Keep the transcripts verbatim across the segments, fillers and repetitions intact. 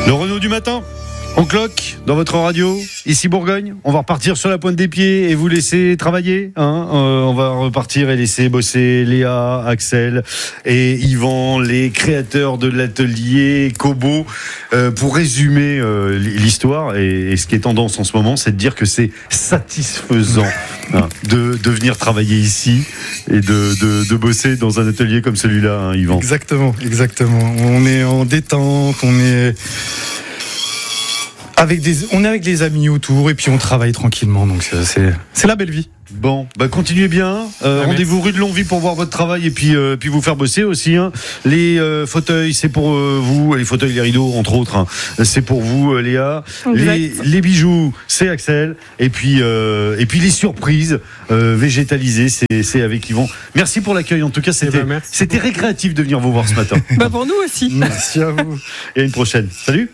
Le Renault du matin, on cloque dans votre radio, ici Bourgogne. On va repartir sur la pointe des pieds et vous laisser travailler. Hein euh, on va repartir et laisser bosser Léa, Axel et Yvan, les créateurs de l'atelier Kobo. Euh, pour résumer euh, l'histoire et, et ce qui est tendance en ce moment, c'est de dire que c'est satisfaisant hein, de, de venir travailler ici et de, de, de bosser dans un atelier comme celui-là, hein, Yvan. Exactement, exactement. On est en détente, on est... Avec des, on est avec des amis autour et puis on travaille tranquillement, donc c'est, c'est la belle vie. Bon, bah continuez bien. Euh, rendez-vous rue de Longwy pour voir votre travail et puis euh, puis vous faire bosser aussi. Hein. Les euh, fauteuils, c'est pour euh, vous. Les fauteuils, les rideaux, entre autres, hein. C'est pour vous, euh, Léa. Les, les bijoux, c'est Axel. Et puis euh, et puis les surprises euh, végétalisées, c'est c'est avec Yvan. Merci pour l'accueil. En tout cas, c'était ben c'était récréatif de venir vous voir ce matin. Bah pour nous aussi. Merci à vous. Et à une prochaine. Salut.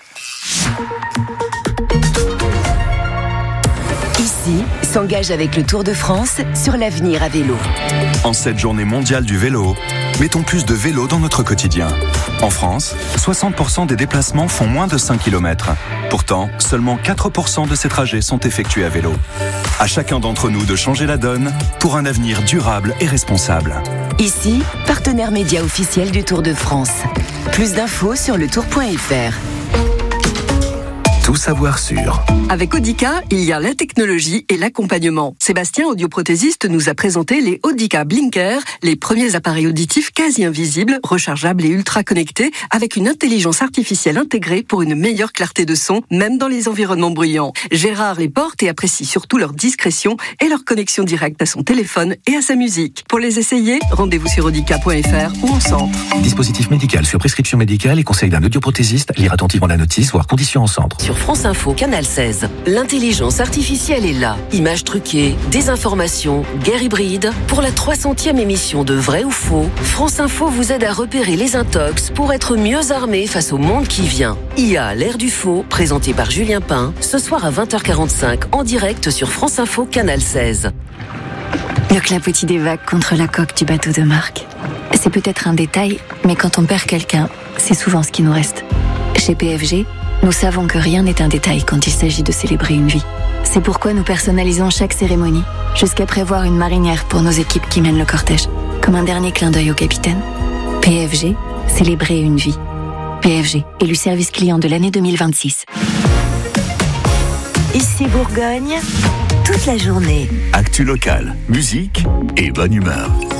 Ici, s'engage avec le Tour de France sur l'avenir à vélo. En cette journée mondiale du vélo, mettons plus de vélo dans notre quotidien. En France, soixante pour cent des déplacements font moins de cinq kilomètres. Pourtant, seulement quatre pour cent de ces trajets sont effectués à vélo. À chacun d'entre nous de changer la donne pour un avenir durable et responsable. Ici, partenaire média officiel du Tour de France. Plus d'infos sur le tour point f r. Tout savoir sûr. Avec Audica, il y a la technologie et l'accompagnement. Sébastien, audioprothésiste, nous a présenté les Audica Blinker, les premiers appareils auditifs quasi invisibles, rechargeables et ultra connectés, avec une intelligence artificielle intégrée pour une meilleure clarté de son, même dans les environnements bruyants. Gérard les porte et apprécie surtout leur discrétion et leur connexion directe à son téléphone et à sa musique. Pour les essayer, rendez-vous sur audica point f r ou en centre. Dispositif médical sur prescription médicale et conseil d'un audioprothésiste. Lire attentivement la notice, voire conditions en centre. Sur France Info, Canal seize, l'intelligence artificielle est là. Images truquées, désinformation, guerre hybride. Pour la trois centième émission de Vrai ou Faux, France Info vous aide à repérer les intox pour être mieux armé face au monde qui vient. I A, l'ère du faux, présenté par Julien Pain, ce soir à vingt heures quarante-cinq, en direct sur France Info, Canal seize. Le clapotis des vagues contre la coque du bateau de Marc. C'est peut-être un détail, mais quand on perd quelqu'un, c'est souvent ce qui nous reste. Chez P F G, nous savons que rien n'est un détail quand il s'agit de célébrer une vie. C'est pourquoi nous personnalisons chaque cérémonie, jusqu'à prévoir une marinière pour nos équipes qui mènent le cortège. Comme un dernier clin d'œil au capitaine. P F G, célébrer une vie. P F G, élu service client de l'année deux mille vingt-six. Ici Bourgogne, toute la journée. Actu local, musique et bonne humeur.